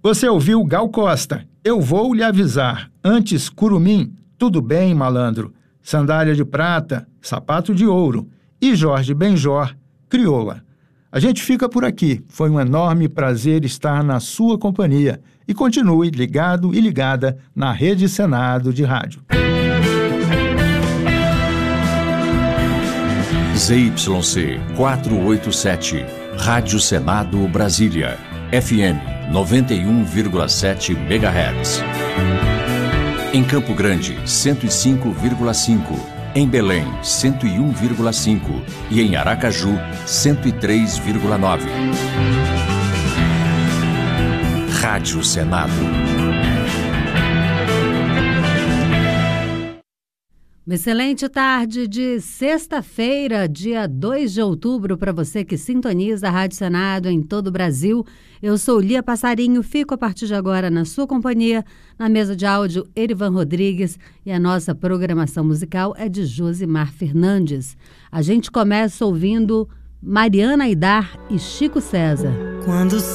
Você ouviu Gal Costa, Eu Vou Lhe Avisar. Antes, Curumim, Tudo Bem, Malandro. Sandália de Prata, Sapato de Ouro. E Jorge Benjor, Crioula. A gente fica por aqui. Foi um enorme prazer estar na sua companhia. E continue ligado e ligada na Rede Senado de Rádio. ZYC 487, Rádio Senado Brasília, FM 91,7 MHz. Em Campo Grande, 105,5. Em Belém, 101,5. E em Aracaju, 103,9. Rádio Senado. Uma excelente tarde de sexta-feira, dia 2 de outubro, para você que sintoniza a Rádio Senado em todo o Brasil. Eu sou Lia Passarinho, fico a partir de agora na sua companhia, na mesa de áudio Erivan Rodrigues, e a nossa programação musical é de Josimar Fernandes. A gente começa ouvindo Mariana Aidar e Chico César. Quando